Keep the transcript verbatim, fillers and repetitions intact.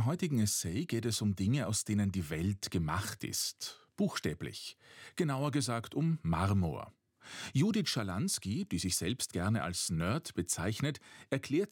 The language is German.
Im heutigen Essay geht es um Dinge, aus denen die Welt gemacht ist. Buchstäblich. Genauer gesagt um Marmor. Judith Schalansky, die sich selbst gerne als Nerd bezeichnet, erklärt